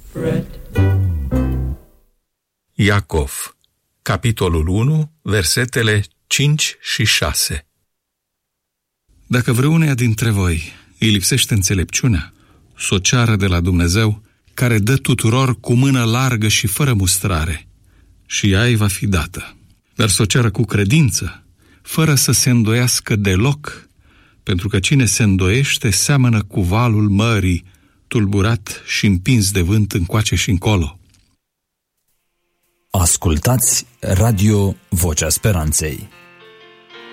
bread. Iacov, capitolul 1, versetele 5 și 6. Dacă vreuneia dintre voi îi lipsește înțelepciunea, s-o ceară de la Dumnezeu, care dă tuturor cu mână largă și fără mustrare, și ea îi va fi dată. Dar s-o ceară cu credință, fără să se îndoiască deloc, pentru că cine se îndoiește seamănă cu valul mării, tulburat și împins de vânt încoace și încolo. Ascultați Radio Vocea Speranței.